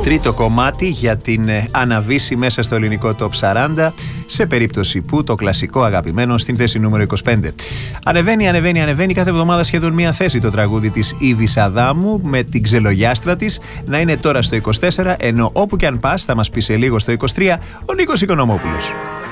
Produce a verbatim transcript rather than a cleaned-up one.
Τρίτο κομμάτι για την αναβίση μέσα στο ελληνικό Top σαράντα, σε περίπτωση που το κλασικό αγαπημένο στην θέση νούμερο είκοσι πέντε. Ανεβαίνει, ανεβαίνει, ανεβαίνει κάθε εβδομάδα σχεδόν μία θέση το τραγούδι της Ήβης Αδάμου με την ξελογιάστρα της να είναι τώρα στο είκοσι τέσσερα, ενώ όπου και αν πας θα μας πει σε λίγο στο είκοσι τρία ο Νίκος Οικονομόπουλος.